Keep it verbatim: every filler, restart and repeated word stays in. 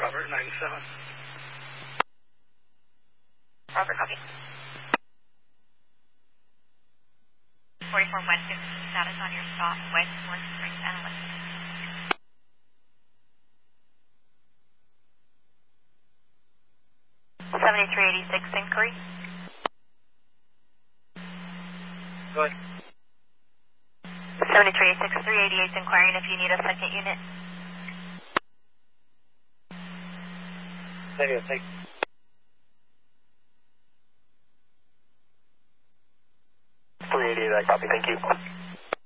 Robert, nine seven. Robert, copy. forty-four West fifteen, status on your stop, West North Springs Analyst. seventy-three eighty-six inquiry. Go ahead. seventy-three eighty-six, three eighty-eight inquiring if you need a second unit. Negative, thanks. three eighty-eight, I copy, thank you.